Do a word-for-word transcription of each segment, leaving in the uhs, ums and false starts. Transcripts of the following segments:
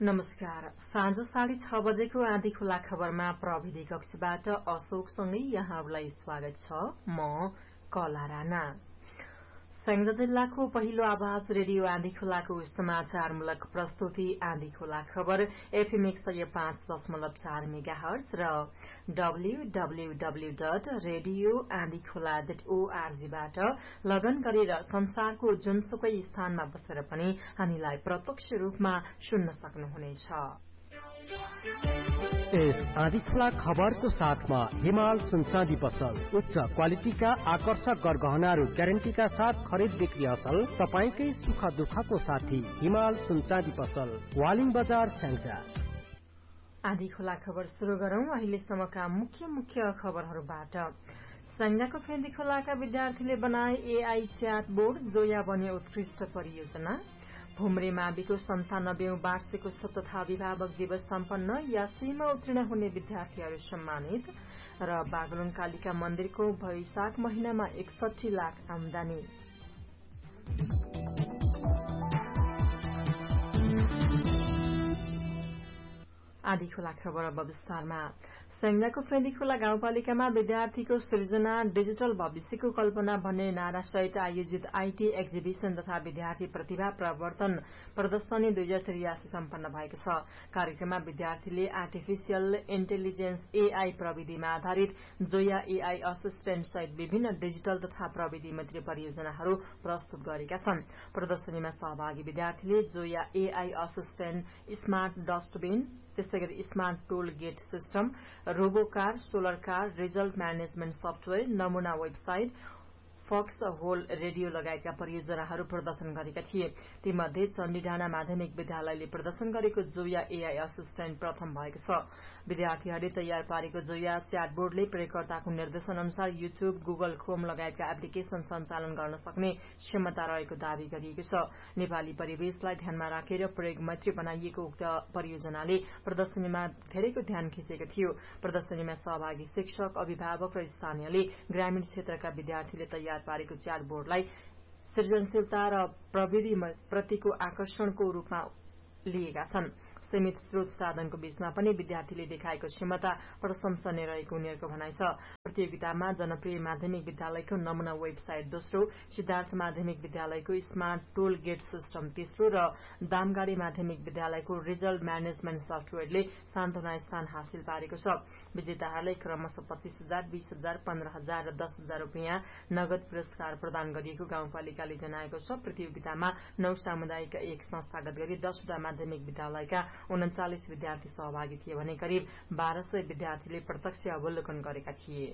नमस्कार। साँझ साढे छ बजेको आँधी खुला खबरमा प्रविधि कक्षबाट अशोकसँगै यहाँहरूलाई स्वागत छ। म कला राणा। स्याङ्जा जिल्लाको पहिलो आवाज रेडियो आँधी खोलाको समाचारमूलक प्रस्तुति आँधी खोला खबर एफएम एक सय पाँच दशमलव चार मेगा हर्ज र डब्ल्यूडब्ल्यूडब्ल्यू डट रेडियो आँधी खोला डट ओआरजीबाट लगन गरेर संसारको जुनसुकै स्थानमा बसेर पनि हामीलाई प्रत्यक्ष रूपमा सुन्न सक्नुहुनेछ। यस आँधी खुला खबरको साथमा हिमाल सुनचाँदी पसल उच्च क्वालिटीका आकर्षक गरगहनाहरू ग्यारेन्टीका साथ खरिद बिक्री असल तपाईकै सुख दुःखको साथी हिमाल सुनचाँदी पसल वालिङ बजार स्याङ्जा। आँधी खुला खबर शुरू गरौं अहिलेसम्मका मुख्य मुख्य खबरहरूबाट। स्याङ्जाको फेन्दी खोलाका विद्यार्थीले बनाए एआई च्याट बोर्ड जोया बन्यो उत्कृष्ट परियोजना। भुम्रे माविको सन्तानब्बेऔं वार्षिकोत्सव तथा अभिभावक दिवस सम्पन्न यासीमा उत्तीर्ण हुने विद्यार्थीहरू सम्मानित र बागलुङ कालिका मन्दिरको वैशाख महिनामा एकसठी लाख आमदानी। आँधी खोला खबर अब विस्तारमा। स्याङ्जाको फेन्दी खोला गाउँपालिकामा विद्यार्थीको सृजना डिजिटल भविष्यको कल्पना भन्ने नारासहित आयोजित आईटी एक्जिबिशन तथा विद्यार्थी प्रतिभा प्रवर्तन प्रदर्शनी दुई हजार त्रियासी सम्पन्न भएको छ। कार्यक्रममा विद्यार्थीले आर्टिफिशियल इन्टेलिजेन्स एआई प्रविधिमा आधारित जोया एआई असिस्टेन्ट सहित विभिन्न डिजिटल तथा प्रविधि मैत्री परियोजनाहरू प्रस्तुत गरेका छन्। प्रदर्शनीमा सहभागी विद्यार्थीले Zoya AI assistant smart dustbin त्यसैगरी स्मार्ट टोल get system robo car solar car result management software नमूना वेबसाइट फक्स होल रेडियो लगायतका परियोजनाहरू प्रदर्शन गरेका थिए। तीमध्ये चण्डीडाँडा माध्यमिक विद्यालयले प्रदर्शन गरेको जोया एआई असिस्टेन्ट प्रथम भएको छ। विद्यार्थीहरूले तयार पारेको जोया च्याटबोर्डले प्रयोगकर्ताको निर्देशन अनुसार युट्युब गुगल क्रोम लगायतका एप्लिकेशन सञ्चालन गर्न सक्ने क्षमता रहेको दावी गरिएको छ। नेपाली परिवेशलाई ध्यानमा राखेर प्रयोग मैत्री बनाइएको उक्त परियोजनाले प्रदर्शनीमा धेरैको ध्यान खिचेको थियो। प्रदर्शनीमा सहभागी शिक्षक अभिभावक र स्थानीयले ग्रामीण क्षेत्रका विद्यार्थीले तयार पारेको च्याट बोर्डलाई सृजनशीलता र प्रविधि प्रतिको आकर्षणको रूपमा लिएका छन्। सीमित स्रोत साधनको बीचमा पनि विद्यार्थीले देखाएको क्षमता प्रशंसनीय रहेको उनीहरूको भनाइ छ। प्रतियोगितामा जनप्रिय माध्यमिक विद्यालयको नमूना वेबसाइट दोस्रो, सिद्धार्थ माध्यमिक विद्यालयको स्मार्ट टोल गेट सिस्टम तेस्रो र दामगाडी माध्यमिक विद्यालयको रिजल्ट म्यानेजमेन्ट सफ्टवेयरले सान्तवना स्थान हासिल पारेको छ। विजेताहरूलाई क्रमशः पच्चीस हजार बीस हजार पन्ध्र हजार र दस हजार रूपियाँ नगद पुरस्कार प्रदान गरिएको गाउँपालिकाले जनाएको छ। प्रतियोगितामा नौ सामुदायिक एक संस्थागत गरी दसवटा माध्यमिक विद्यालयका उन्चालिस विद्यार्थी सहभागी थिए भने करिब बाह्र सय विद्यार्थीले प्रत्यक्ष अवलोकन गरेका थिए।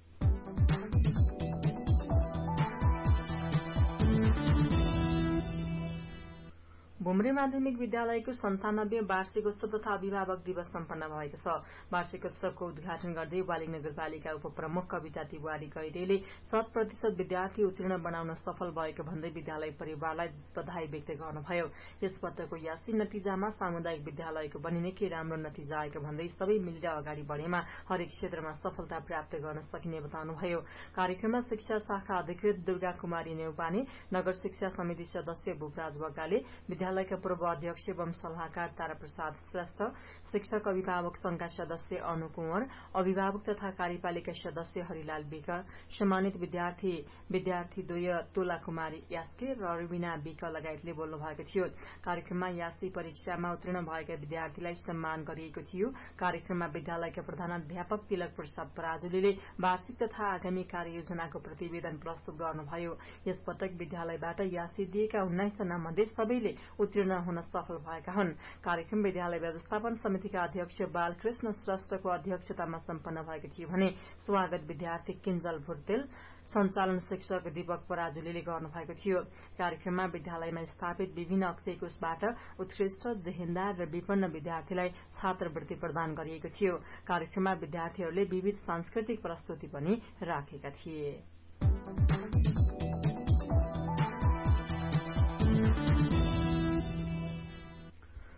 भुम्रे माध्यमिक विद्यालयको सन्तानब्बे वार्षिकोत्सव तथा अभिभावक दिवस सम्पन्न भएको छ। वार्षिकोत्सवको उद्घाटन गर्दै वालिङ नगरपालिका उपप्रमुख कविता तिवारी गैरेले शत प्रतिशत विद्यार्थी उत्तीर्ण बनाउन सफल भएको भन्दै विद्यालय परिवारलाई बधाई व्यक्त गर्नुभयो। यस पटकको यासी नतिजामा सामुदायिक विद्यालयको पनि निकै राम्रो नतिजा आएको भन्दै सबै मिलेर अगाडि बढेमा हरेक क्षेत्रमा सफलता प्राप्त गर्न सकिने बताउनुभयो। कार्यक्रममा शिक्षा शाखा अधिकृत दुर्गा कुमारी नेउपाने, नगर शिक्षा समिति सदस्य भूपराज बग्गाले, विद्यालयका पूर्व अध्यक्ष एवं सल्लाहकार ताराप्रसाद श्रेष्ठ, शिक्षक अभिभावक संघका सदस्य अनु कुंवर, अभिभावक तथा कार्यपालिका सदस्य हरिलाल विक, सम्मानित विद्यार्थी विद्यार्थीद्वय तुला कुमारी यास्के र रुबिना विक लगायतले बोल्नु भएको थियो। कार्यक्रममा यासी परीक्षामा उत्तीर्ण भएका विद्यार्थीलाई सम्मान गरिएको थियो। कार्यक्रममा विद्यालयका प्रधानाध्यापक तिलक प्रसाद पराजुलीले वार्षिक तथा आगामी कार्ययोजनाको प्रतिवेदन प्रस्तुत गर्नुभयो। यस पटक विद्यालयबाट यासी दिएका उन्नाइस जना मध्ये सबैले उत्तीर्ण हुन सफल भएका हुन्। कार्यक्रम विद्यालय व्यवस्थापन समितिका अध्यक्ष बालकृष्ण श्रेष्ठको अध्यक्षतामा सम्पन्न भएको थियो भने स्वागत विद्यार्थी किन्जल भुर्तेल, सञ्चालन शिक्षक दीपक पराजुलीले गर्नुभएको थियो। कार्यक्रममा विद्यालयमा स्थापित विभिन्न अक्षय कोषबाट उत्कृष्ट, जेहेन्दार र विपन्न विद्यार्थीलाई छात्रवृत्ति प्रदान गरिएको थियो। कार्यक्रममा विद्यार्थीहरूले विविध सांस्कृतिक प्रस्तुति पनि राखेका थिए।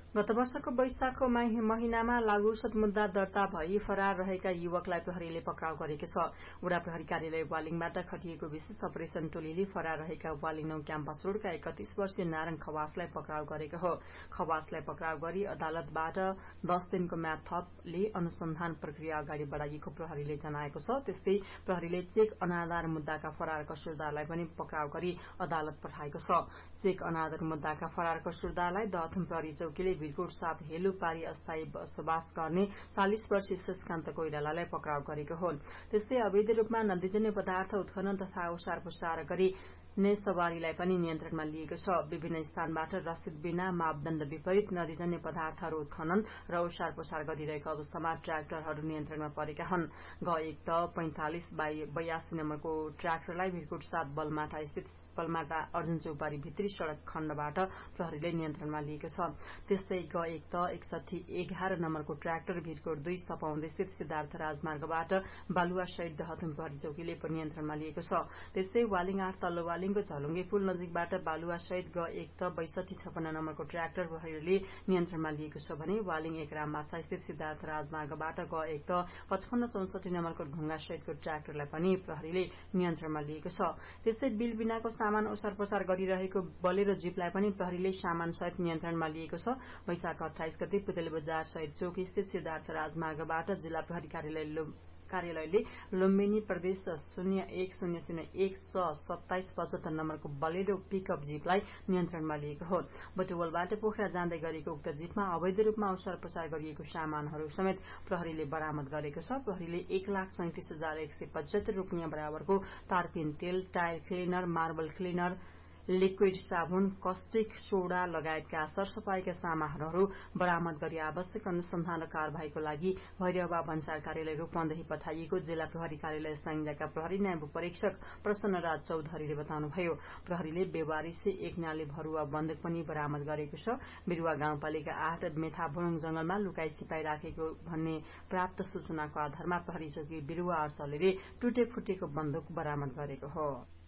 गत वर्षको वैशाखको महिनामा लागू औषध मुद्दा दर्ता भई फरार रहेका युवकलाई प्रहरीले पक्राउ गरेको छ। वडा प्रहरी कार्यालय वालिङबाट खटिएको विशेष अपरेशन टोलीले फरार रहेका वालिङ नौ क्याम्पस रोडका एकतीस वर्षीय नारायण खवासलाई पक्राउ गरेको हो। खवासलाई पक्राउ गरी अदालतबाट दस दिनको म्याद थपले अनुसन्धान प्रक्रिया अगाडि बढ़ाइएको प्रहरीले जनाएको छ। त्यस्तै प्रहरीले चेक अनादर मुद्दाका फरार कसुरदारलाई पनि पक्राउ गरी अदालत पठाएको छ। चेक अनादर मुद्दाका फरार कसुरदारलाई दहथुम प्रहरी चौकीले भिरकोट साथ हेलुपारी अस्थायी बसोबास गर्ने चालिस वर्षीय शशकान्त कोइरालालाई पक्राउ गरेको हो। त्यस्तै अवैध रूपमा नदीजन्य पदार्थ उत्खनन तथा ओसार पुसार गरी नै सवारीलाई पनि नियन्त्रणमा लिएको छ। विभिन्न स्थानबाट रसिद बिना मापदण्ड विपरीत नदीजन्य पदार्थहरू उत्खनन र ओसार पुसार गरिरहेको अवस्थामा ट्र्याक्टरहरू नियन्त्रणमा परेका हुन्। ग एक त पैंतालिस बाई बयासी नम्बरको ट्र्याक्टरलाई भिरकोट सात बलमाटा स्थित बलमाटा अर्जुन चौपारी भित्री सड़क खण्डबाट प्रहरीले नियन्त्रणमा लिएको छ। त्यस्तै ग एक त एकसठी एघार नम्बरको ट्र्याक्टर भिरकोट दुई सपाउँदै स्थित सिद्धार्थ राजमार्गबाट बालुवा सहित दहथुम प्रहरी चौकीले नियन्त्रणमा लिएको छ। त्यस्तै वालिङ आठ तल्लो वालिङको झलुङ्गे पुल नजिकबाट बालुवा सहित ग एक त बैसठी छपन्न नम्बरको ट्र्याक्टर प्रहरीले नियन्त्रणमा लिएको छ भने वालिङ एक राममाछा स्थित सिद्धार्थ राजमार्गबाट ग एक त पचपन्न चौसठी नम्बरको ढुङ्गा सहितको ट्र्याक्टरलाई पनि प्रहरीले नियन्त्रणमा लिएको छ। त्यस्तै बिल बिनाको सामान ओसार पसार गरिरहेको बलेरो जीपलाई पनि प्रहरीले सामान सहित नियन्त्रणमा लिएको छ। वैशाख अठाइस गते पुतली बजार सहित चौक स्थित सिद्धार्थ राजमार्गबाट जिल्ला प्रहरी कार्यालय कार्यालयले लुम्बिनी प्रदेश शून्य एक शून्य शून्य एक च सत्ताइस पचहत्तर नम्बरको बलेरो पिकअप जीपलाई नियन्त्रणमा लिएको हो। बटुवलबाट पोखरा जाँदै गरेको उक्त जीपमा अवैध रूपमा ओसार पसार गरिएको सामानहरू समेत प्रहरीले बरामद गरेको छ। प्रहरीले एक लाख सैंतिस हजार एक सय पचहत्तर रूपियाँ बराबरको तारपिन तेल, tyre cleaner, marble cleaner, liquid साबुन, कस्टिक सोडा लगायतका सरसफाईका सामग्रीहरू बरामद गरी आवश्यक अनुसन्धान र कार्यवाहीको लागि भैरवा भन्सार कार्यालय रूपन्देही पठाइएको जिल्ला प्रहरी कार्यालय संहिताका प्रहरी न्याय परीक्षक प्रसन्नराज चौधरीले बताउनुभयो। प्रहरीले बेवारिसे एक नाले भरुवा बन्दुक पनि बरामद गरेको छ। बिरुवा गाउँपालिका आठ मेथाबुङ जंगलमा लुकाई छिपाई राखेको भन्ने प्राप्त सूचनाको आधारमा प्रहरी चौकी बिरुवा अर्चलेले टुटे फुटेको बन्दुक बरामद गरेको हो।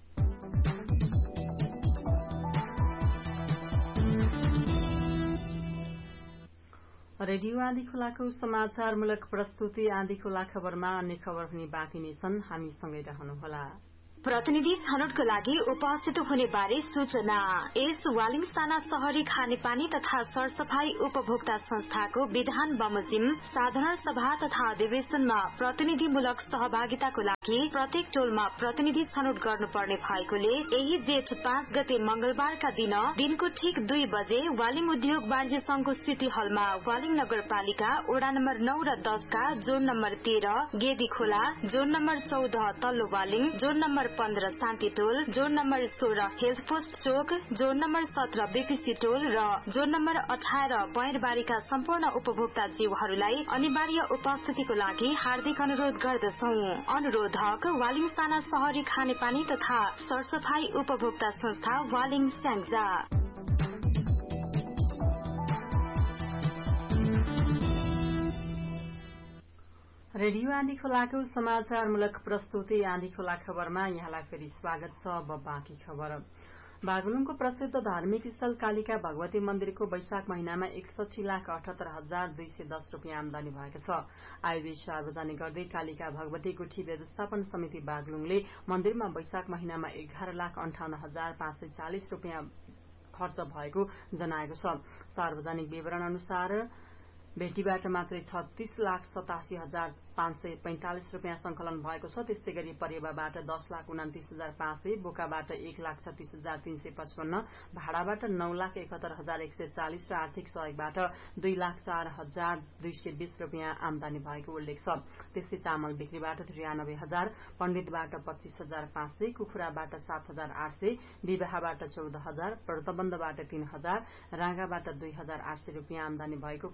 रेडियो आँधी खोलाको समाचारमूलक प्रस्तुति आँधी खोला खबरमा अन्य खबर पनि बाँकी नै छन्। हामीसँगै रहनुहोला। प्रतिनिधि छनौटको लागि उपस्थित हुने बारे सूचना। यस वालिङ साना शहरी खानेपानी तथा सरसफाई उपभोक्ता संस्थाको विधान बमोजिम साधारण सभा तथा अधिवेशनमा प्रतिनिधिमूलक सहभागिताको लागि प्रत्येक टोलमा प्रतिनिधि छनौट गर्नुपर्ने भएकोले यही जेठ पाँच गते मंगलबारका दिन दिनको ठीक दुई बजे वालिङ उद्योग वाणिज्य संघको सिटी हलमा वालिङ नगरपालिका वडा नम्बर नौ र दसका जोन नम्बर तेह्र गेदी खोला, जोन नम्बर चौध तल्लो वालिङ, जोन नम्बर पन्ध्र शान्ति टोल, जोन नम्बर सोह्र हेल्थ पोस्ट चोक, जोन नम्बर सत्र बीपीसी टोल र जोन नम्बर अठार बयरबारीका सम्पूर्ण उपभोक्ता जीवहरूलाई अनिवार्य उपस्थितिको लागि हार्दिक अनुरोध गर्दछौ। अनुरोधक वालिङ साना शहरी खानेपानी तथा सरसफाई उपभोक्ता संस्था वालिङ स्याङ्जा। रेडियो आँधी खोलाको समाचारमूलक प्रस्तुति आँधी खोला खबरमा यहाँलाई फेरि स्वागत छ। अब बाँकी खबर। बागलुङको प्रसिद्ध धार्मिक स्थल कालिका भगवती मन्दिरको वैशाख महिनामा एकसठी लाख अठहत्तर हजार दुई सय दस रूपियाँ आमदानी भएको छ। आयोजित सार्वजनिक गर्दै कालिका भगवती गुठी व्यवस्थापन समिति बागलुङले मन्दिरमा वैशाख महिनामा एघार लाख अन्ठाउन्न हजार पाँच सय चालिस रूपियाँ खर्च भएको जनाएको छ। सार्वजनिक विवरण अनुसार भेटीबाट मात्रै छत्तीस लाख सतासी हजार पाँच सय पैंतालिस रूपियाँ संकलन भएको छ। त्यस्तै गरी परेवाबाट दस लाख उन्तिस हजार पाँच सय, बोकाबाट एक लाख छत्तीस हजार तीन सय पचपन्न, भाडाबाट नौ लाख एकहत्तर हजार एक सय चालिस र आर्थिक सहयोगबाट दुई लाख चार हजार दुई सय बीस रूपियाँ आमदानी भएको उल्लेख छ। त्यस्तै चामल बिक्रीबाट त्रियानब्बे हजार, पण्डितबाट पच्चीस हजार पाँच सय, कुखुराबाट सात हजार आठ सय, विवाहबाट चौध हजार, व्रतबन्धबाट तीन हजार, राँगाबाट दुई हजार आठ सय रूपियाँ आमदानी भएको कालिका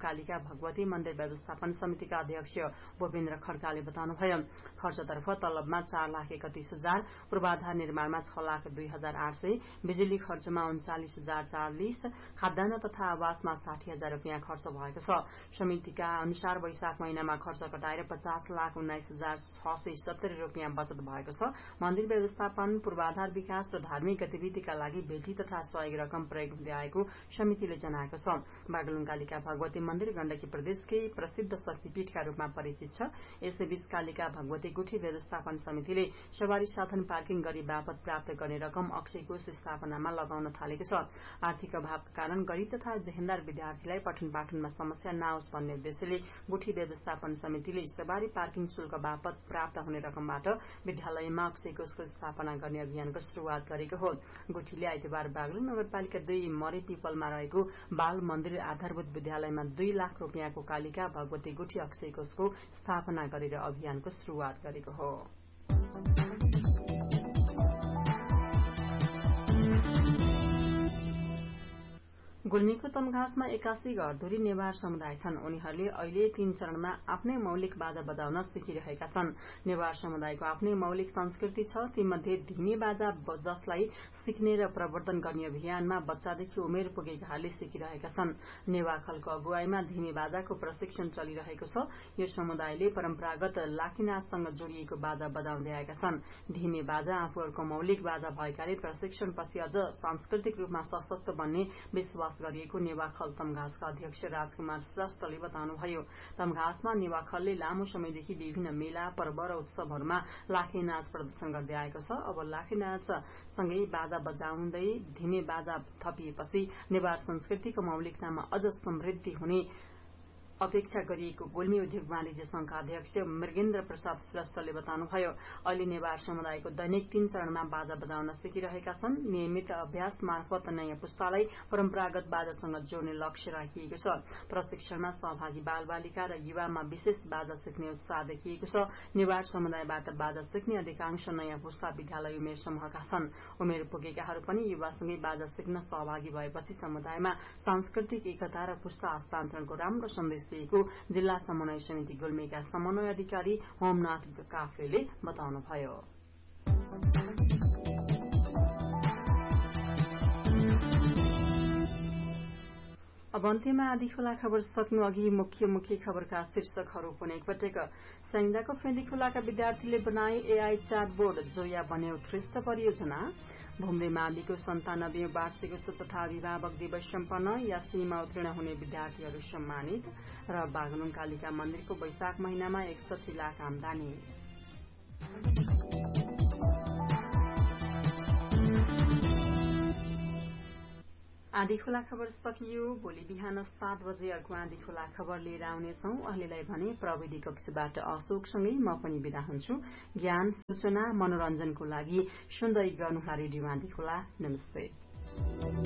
भगवती मन्दिर व्यवस्थापन समितिका अध्यक्ष भूपेन्द्र खड्काले बताउनुभयो खर्चतर्फ तलबमा चार लाख एकतीस हजार पूर्वाधार निर्माणमा छ लाख दुई हजार आठ सय बिजुली खर्चमा उन्चालिस हजार चालिस खाद्यान्न तथा आवासमा साठी हजार रूपियाँ खर्च भएको छ समितिका अनुसार वैशाख महिनामा खर्च कटाएर पचास लाख उन्नाइस हजार छ सय सत्तरी रूपियाँ बचत भएको छ मन्दिर व्यवस्थापन पूर्वाधार विकास र धार्मिक गतिविधिका लागि भेटी तथा सहयोग रकम प्रयोग हुँदै आएको समितिले जनाएको छ बागलुङ कालिका भगवती मन्दिर गण्डकी प्रदेशकै प्रसिद्ध शक्तिपीठका रूपमा परिचित छ यसैबीच कालिका भगवती गुठी व्यवस्थापन समितिले सवारी साधन पार्किङ गरी बापत प्राप्त गर्ने रकम अक्षय कोष स्थापनामा लगाउन थालेको छ आर्थिक अभावका कारण गरीब तथा जेहेन्दार विद्यार्थीलाई पठन पाठनमा समस्या नआओस् भन्ने उद्देश्यले गुठी व्यवस्थापन समितिले सवारी पार्किङ शुल्क बापत प्राप्त हुने रकमबाट विद्यालयमा अक्षय कोषको स्थापना गर्ने अभियानको शुरूआत गरेको हो गुठीले आइतबार बागलुङ नगरपालिका दुई मरे पिपलमा रहेको बाल मन्दिर आधारभूत विद्यालयमा दुई लाख रूपियाँको कालिका भगवती गुठी अक्षय कोषको स्थापना गरेर अभियानको शुरूआत गरेको हो गुल्मीको तमघासमा एकासी घरधुरी नेवार समुदाय छन् उनीहरूले अहिले तीन चरणमा आफ्नै मौलिक बाजा बजाउन सिकिरहेका छन् नेवार समुदायको आफ्नै मौलिक संस्कृति छ तीमध्ये धिमे बाजा जसलाई सिक्ने र प्रवर्धन गर्ने अभियानमा बच्चादेखि उमेर पुगेकाहरूले सिकिरहेका छन् नेवाखलको अगुवाईमा धिमे बाजाको प्रशिक्षण चलिरहेको छ यो समुदायले परम्परागत लाखीनाचसँग जोडिएको बाजा बजाउँदै आएका छन् धिमे बाजा आफूहरूको मौलिक बाजा भएकाले प्रशिक्षणपछि अझ सांस्कृतिक रूपमा सशक्त बन्ने विश्वास गरिएको नेवाखल तमघासका अध्यक्ष राजकुमार श्रेष्ठले बताउनुभयो तमघासमा नेवाखलले लामो समयदेखि विभिन्न मेला पर्व र उत्सवहरूमा लाखे नाच प्रदर्शन गर्दै आएको छ अब लाखे नाच सँगै बाजा बजाउँदै धिमे बाजा थपिएपछि नेवार संस्कृतिको मौलिकतामा अझ समृद्धि हुने अपेक्षा गरिएको गुल्मी उद्योग वाणिज्य संघका अध्यक्ष मृगेन्द्र प्रसाद श्रेष्ठले बताउनुभयो अहिले नेवार समुदायको दैनिक तीन चरणमा बाजा बजाउन सिकिरहेका छन् नियमित अभ्यास मार्फत नयाँ पुस्तालाई परम्परागत बाजासँग जोड्ने लक्ष्य राखिएको छ प्रशिक्षणमा सहभागी बाल बालिका र युवामा विशेष बाजा सिक्ने उत्साह देखिएको छ नेवार समुदायबाट बाजा सिक्ने अधिकांश नयाँ पुस्ता विद्यालय उमेर समूहका छन् उमेर पुगेकाहरू पनि युवासँगै बाजा सिक्न सहभागी भएपछि समुदायमा सांस्कृतिक एकता र पुस्ता हस्तान्तरणको राम्रो सन्देश दिएको जिल्ला समन्वय समिति गुल्मीका समन्वय अधिकारी होमनाथ काफ्रेले बताउनुभयो अब अन्त्यमा आधी खोला खबर सक्नु अघि मुख्य मुख्य खबरका शीर्षकहरू पुनः एकपटक सैन्दाको फेदी खोलाका विद्यार्थीले बनाए एआई चार्टबोर्ड जोया बन्यो उत्कृष्ट परियोजना भुम्रेमा आदिको सन्तानब्बे वार्षिक उत्सव तथा अभिभावक दिवस सम्पन्न यासीमा उत्तीर्ण हुने विद्यार्थीहरू सम्मानित र बागलुङ कालिका मन्दिरको वैशाख महिनामा एकसठी लाख आमदानी आधी खोला खबर सकियो भोलि बिहान सात बजे अर्को आधी खोला खबर लिएर आउनेछौ अहिलेलाई भने प्रविधि कक्षबाट अशोकसँगै म पनि बिदा हुन्छु ज्ञान सूचना मनोरञ्जनको लागि सुन्दै गर्नुहोला रेडियो आधी खोला नमस्ते